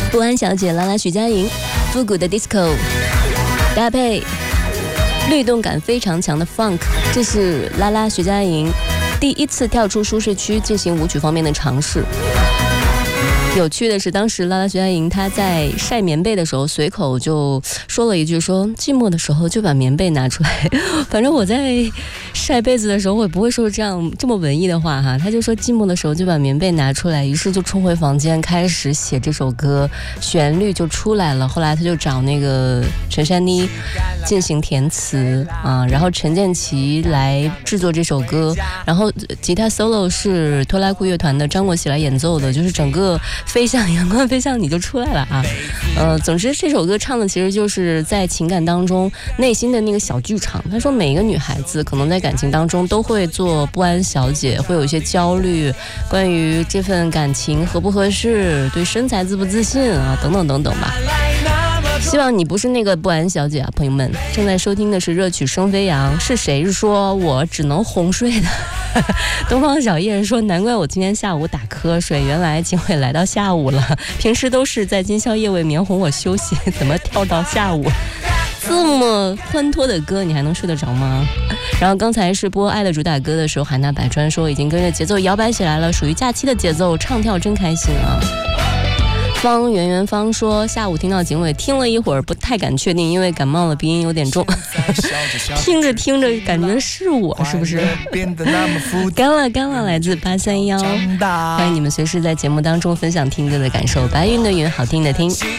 不安小姐拉拉徐佳莹，复古的 disco 搭配律动感非常强的 funk， 这是拉拉徐佳莹第一次跳出舒适区进行舞曲方面的尝试。有趣的是，当时拉拉徐佳莹她在晒棉被的时候，随口就说了一句说寂寞的时候就把棉被拿出来。反正我在晒被子的时候，我也不会说这么文艺的话哈。她就说寂寞的时候就把棉被拿出来，于是就冲回房间开始写这首歌，旋律就出来了。后来她就找那个陈珊妮进行填词啊，然后陈建奇来制作这首歌，然后吉他 solo 是拖拉库乐团的张国喜来演奏的，就是整个飞向阳光飞向你就出来了啊。总之这首歌唱的其实就是在情感当中内心的那个小剧场。他说每一个女孩子可能在感情当中都会做不安小姐，会有一些焦虑，关于这份感情合不合适，对身材自不自信啊，等等等等吧。希望你不是那个不安小姐啊，朋友们。正在收听的是热曲生飞扬。是谁是说我只能哄睡的？东方小叶说难怪我今天下午打瞌睡，原来今会来到下午了，平时都是在今宵夜未眠哄我休息，怎么跳到下午？这么欢脱的歌你还能睡得着吗？然后刚才是播爱的主打歌的时候，海纳百川说已经跟着节奏摇摆起来了，属于假期的节奏，唱跳真开心啊。方圆圆方说下午听到警卫听了一会儿不太敢确定，因为感冒了鼻音有点重。听着听着感觉是我是不是？干了干了，来自831，欢迎你们随时在节目当中分享听歌的感受。白云的云，好听的听。